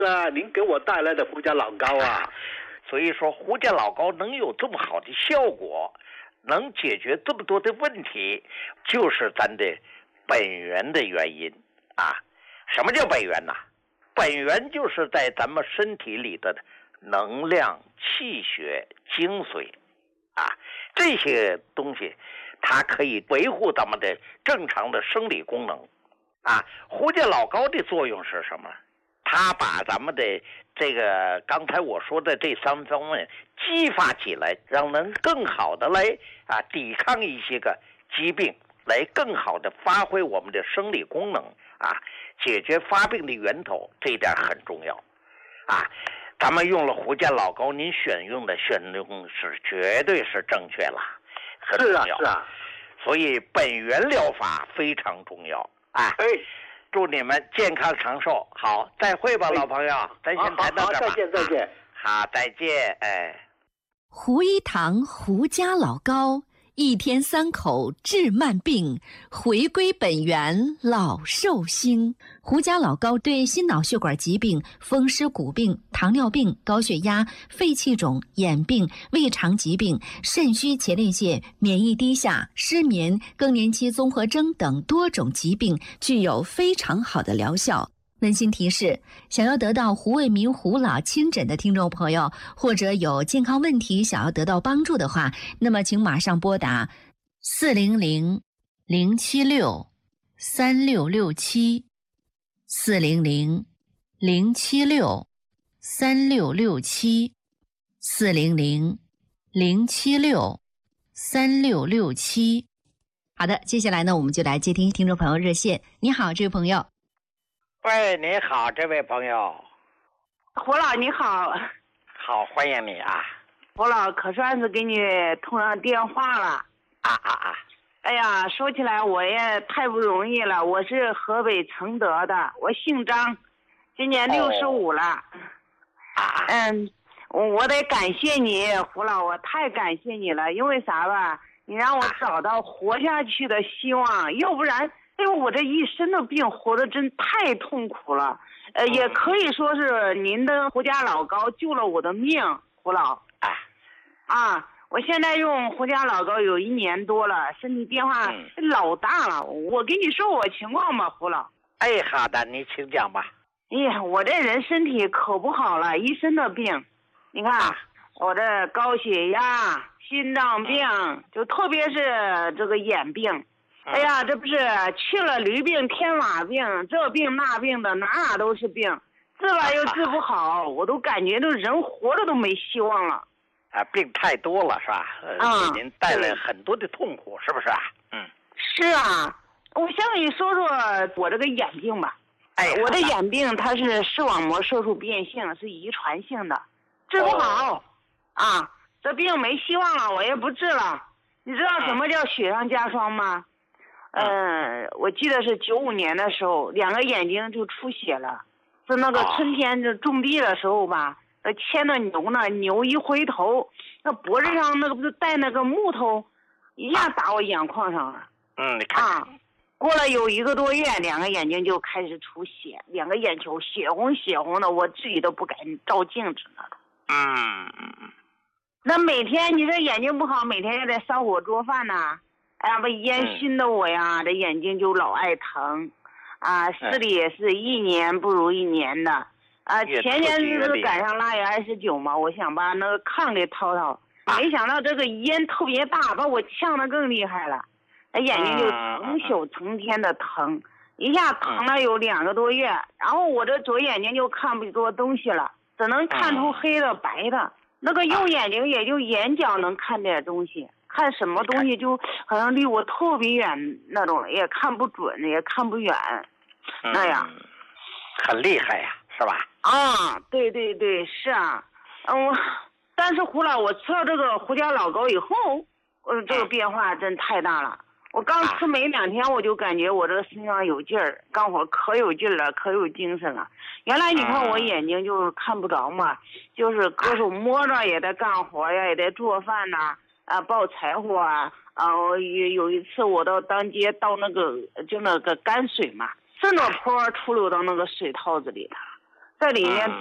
啊，您给我带来的胡家老高啊， 所以说胡家老高能有这么好的效果，能解决这么多的问题，就是咱的本源的原因啊。什么叫本源呢？本源就是在咱们身体里的能量、气血、精髓啊，这些东西它可以维护咱们的正常的生理功能啊。胡家老高的作用是什么？它把咱们的这个刚才我说的这3方面激发起来，让能更好的来抵抗一些个疾病，来更好的发挥我们的生理功能啊，解决发病的源头，这一点很重要啊。咱们用了胡家老高，您选用是绝对是正确了，很重要。 是啊， 所以本源疗法非常重要啊。祝你们健康长寿。好，再会吧，老朋友，咱先谈到这儿吧。 再见，再见。 好，再见。 胡一堂胡家老高，1天3口治慢病，回归本源老寿星。胡家老高对心脑血管疾病、风湿骨病、糖尿病、高血压、肺气肿、眼病、胃肠疾病、肾虚前列腺、免疫低下、失眠、更年期综合征等多种疾病具有非常好的疗效。温馨提示：想要得到胡卫民胡老亲诊的听众朋友，或者有健康问题想要得到帮助的话，那么请马上拨打400-076-3667 400-076-3667 400-076-3667。好的，接下来呢，我们就来接听听众朋友热线。你好，这位朋友。 喂，你好，这位朋友。 胡老你好。 好，欢迎你啊。 胡老可算是给你通上电话了。哎呀，说起来我也太不容易了，我是河北承德的，我姓张，今年65了。我得感谢你，胡老，我太感谢你了，因为啥吧，你让我找到活下去的希望，要不然我这一身的病活得真太痛苦了。也可以说是您的胡家老高救了我的命，胡老。我现在用胡家老高有1年多了，身体变化老大了。我跟你说我情况吧，胡老。 好的，你请讲吧。 我这人身体可不好了，一身的病。你看，我这高血压、心脏病，就特别是这个眼病。这不是去了驴病天马病，这病那病的，哪都是病，治了又治不好，我都感觉人活着都没希望了。 病太多了是吧？给您带来很多的痛苦，是不是啊？ 是啊，我先给你说说我这个眼病吧。我的眼病它是视网膜色素变性，是遗传性的，治不好。这病没希望了，我也不治了。你知道什么叫雪上加霜吗？我记得是95年的时候，2个眼睛就出血了，是那个春天就种地的时候吧，牵着牛呢，牛一回头，那脖子上那个不是带那个木头，一下打我眼眶上了。 你看。 过了有1个多月，2个眼睛就开始出血，2个眼球血红的，我自己都不敢照镜子了。那每天你这眼睛不好，每天也得烧火做饭呐。把烟熏的我呀，这眼睛就老爱疼。视力也是1年不如1年的。前年是赶上腊月29嘛，我想把那个炕给掏掏，没想到这个烟特别大，把我呛得更厉害了。眼睛就成宿成天的疼，一下疼了有2个多月，然后我这左眼睛就看不多东西了，只能看出黑的白的，那个右眼睛也就眼角能看点东西，看什么东西就好像离我特别远那种，也看不准，也看不远，那样。 很厉害呀，是吧？ 对，是啊。但是胡老，我吃了这个胡家老高以后，这个变化真太大了。我刚吃没2天，我就感觉我这个身上有劲儿，干活可有劲了，可有精神了。原来你看我眼睛就是看不着嘛，就是各种摸着也得干活呀，也得做饭呐，抱柴火啊。有一次我到当街倒那个干水嘛，顺着坡出溜到那个水套子里头， 这里面